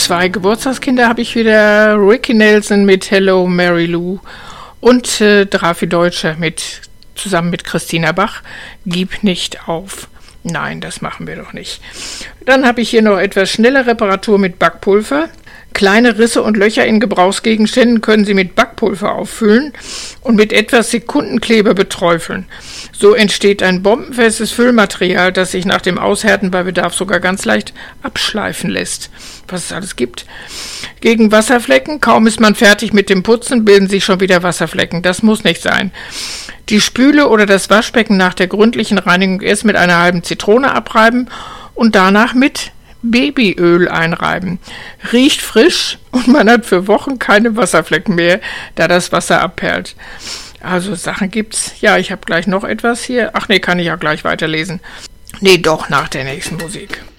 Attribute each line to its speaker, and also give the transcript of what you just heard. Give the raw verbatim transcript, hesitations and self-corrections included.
Speaker 1: zwei Geburtstagskinder habe ich wieder. Ricky Nelson mit Hello Mary Lou und äh, Drafi Deutscher mit, zusammen mit Christina Bach, Gib nicht auf. Nein, das machen wir doch nicht. Dann habe ich hier noch etwas schnelle Reparatur mit Backpulver. Kleine Risse und Löcher in Gebrauchsgegenständen können Sie mit Backpulver auffüllen und mit etwas Sekundenkleber beträufeln. So entsteht ein bombenfestes Füllmaterial, das sich nach dem Aushärten bei Bedarf sogar ganz leicht abschleifen lässt. Was es alles gibt. Gegen Wasserflecken, kaum ist man fertig mit dem Putzen, bilden sich schon wieder Wasserflecken. Das muss nicht sein. Die Spüle oder das Waschbecken nach der gründlichen Reinigung erst mit einer halben Zitrone abreiben und danach mit Babyöl einreiben. Riecht frisch und man hat für Wochen keine Wasserflecken mehr, da das Wasser abperlt. Also Sachen gibt's. Ja, ich habe gleich noch etwas hier. Ach nee, kann ich auch gleich weiterlesen. Nee, doch, nach der nächsten Musik.